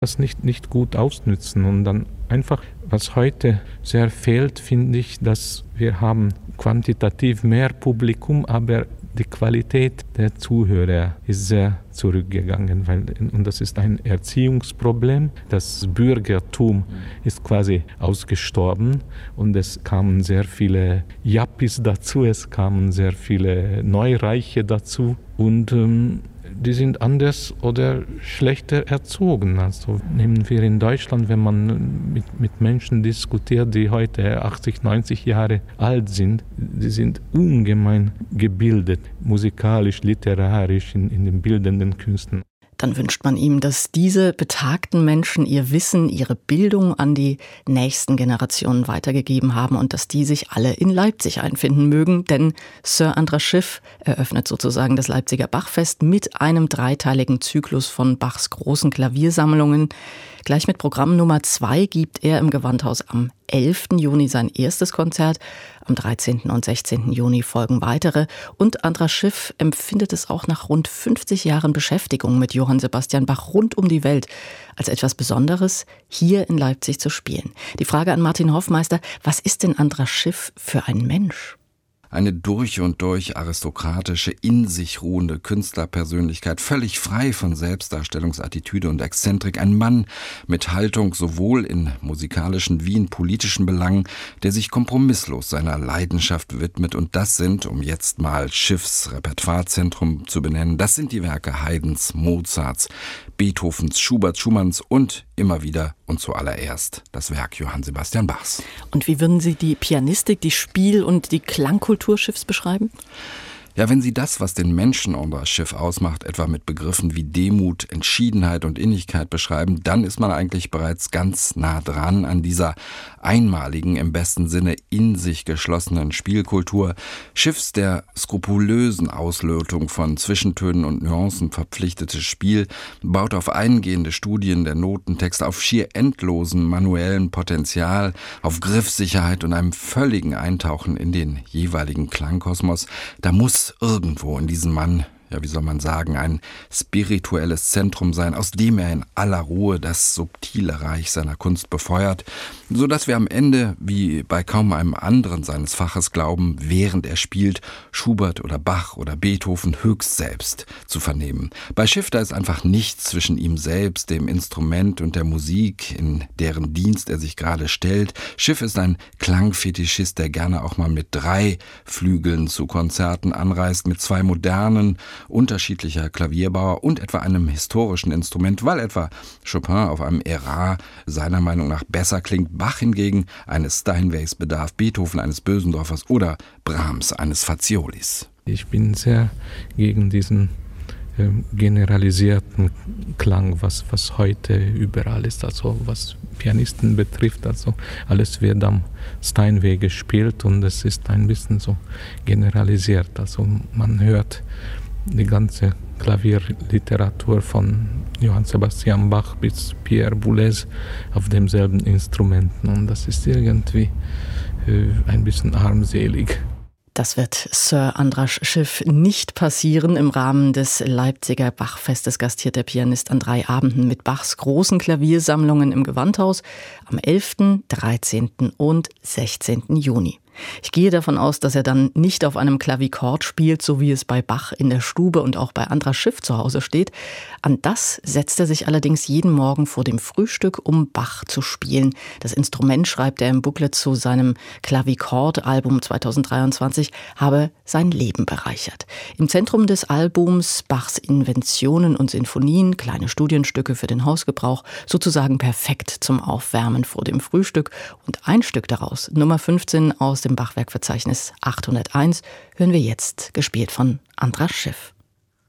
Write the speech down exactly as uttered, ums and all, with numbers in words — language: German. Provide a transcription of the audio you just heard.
das nicht, nicht gut ausnützen und dann einfach, was heute sehr fehlt, finde ich, dass wir haben quantitativ mehr Publikum, aber die Qualität der Zuhörer ist sehr zurückgegangen, weil, und das ist ein Erziehungsproblem. Das Bürgertum ist quasi ausgestorben und es kamen sehr viele Yuppies dazu, es kamen sehr viele Neureiche dazu und ähm, die sind anders oder schlechter erzogen. Also nehmen wir in Deutschland, wenn man mit, mit Menschen diskutiert, die heute achtzig, neunzig Jahre alt sind, die sind ungemein gebildet, musikalisch, literarisch, in, in den bildenden Künsten. Dann wünscht man ihm, dass diese betagten Menschen ihr Wissen, ihre Bildung an die nächsten Generationen weitergegeben haben und dass die sich alle in Leipzig einfinden mögen. Denn Sir Andras Schiff eröffnet sozusagen das Leipziger Bachfest mit einem dreiteiligen Zyklus von Bachs großen Klaviersammlungen. Gleich mit Programm Nummer zwei gibt er im Gewandhaus am elften Juni sein erstes Konzert. Am dreizehnten und sechzehnten Juni folgen weitere. Und Andras Schiff empfindet es auch nach rund fünfzig Jahren Beschäftigung mit Johann Sebastian Bach rund um die Welt als etwas Besonderes, hier in Leipzig zu spielen. Die Frage an Martin Hoffmeister, was ist denn Andras Schiff für ein Mensch? Eine durch und durch aristokratische, in sich ruhende Künstlerpersönlichkeit, völlig frei von Selbstdarstellungsattitüde und Exzentrik. Ein Mann mit Haltung sowohl in musikalischen wie in politischen Belangen, der sich kompromisslos seiner Leidenschaft widmet. Und das sind, um jetzt mal Schiffs Repertoirezentrum zu benennen, das sind die Werke Haydns, Mozarts, Beethovens, Schuberts, Schumanns und immer wieder und zuallererst das Werk Johann Sebastian Bachs. Und wie würden Sie die Pianistik, die Spiel- und die Klangkultur Schiffs beschreiben? Ja, wenn Sie das, was den Menschen Andras Schiff ausmacht, etwa mit Begriffen wie Demut, Entschiedenheit und Innigkeit beschreiben, dann ist man eigentlich bereits ganz nah dran an dieser einmaligen, im besten Sinne in sich geschlossenen Spielkultur. Schiffs der skrupulösen Auslötung von Zwischentönen und Nuancen verpflichtetes Spiel baut auf eingehende Studien der Notentexte, auf schier endlosen manuellen Potenzial, auf Griffsicherheit und einem völligen Eintauchen in den jeweiligen Klangkosmos. Da muss irgendwo in diesem Mann, ja wie soll man sagen, ein spirituelles Zentrum sein, aus dem er in aller Ruhe das subtile Reich seiner Kunst befeuert, so dass wir am Ende, wie bei kaum einem anderen seines Faches glauben, während er spielt, Schubert oder Bach oder Beethoven höchst selbst zu vernehmen. Bei Schiff, da ist einfach nichts zwischen ihm selbst, dem Instrument und der Musik, in deren Dienst er sich gerade stellt. Schiff ist ein Klangfetischist, der gerne auch mal mit drei Flügeln zu Konzerten anreist, mit zwei modernen, unterschiedlicher Klavierbauer und etwa einem historischen Instrument, weil etwa Chopin auf einem Era seiner Meinung nach besser klingt, Bach hingegen eines Steinways bedarf, Beethoven eines Bösendorfers oder Brahms eines Faziolis. Ich bin sehr gegen diesen äh, generalisierten Klang, was, was heute überall ist, also was Pianisten betrifft, also alles wird am Steinway gespielt und es ist ein bisschen so generalisiert, also man hört die ganze Klavierliteratur von Johann Sebastian Bach bis Pierre Boulez auf demselben Instrumenten und das ist irgendwie äh, ein bisschen armselig. Das wird Sir Andras Schiff nicht passieren. Im Rahmen des Leipziger Bachfestes gastiert der Pianist an drei Abenden mit Bachs großen Klaviersammlungen im Gewandhaus am elften, dreizehnten und sechzehnten Juni. Ich gehe davon aus, dass er dann nicht auf einem Klavichord spielt, so wie es bei Bach in der Stube und auch bei Andras Schiff zu Hause steht. An das setzt er sich allerdings jeden Morgen vor dem Frühstück, um Bach zu spielen. Das Instrument, schreibt er im Booklet zu seinem Klavichord-Album zweitausenddreiundzwanzig, habe sein Leben bereichert. Im Zentrum des Albums Bachs Inventionen und Sinfonien, kleine Studienstücke für den Hausgebrauch, sozusagen perfekt zum Aufwärmen vor dem Frühstück. Und ein Stück daraus, Nummer fünfzehn aus dem Bachwerkverzeichnis achthunderteins, hören wir jetzt, gespielt von Andras Schiff.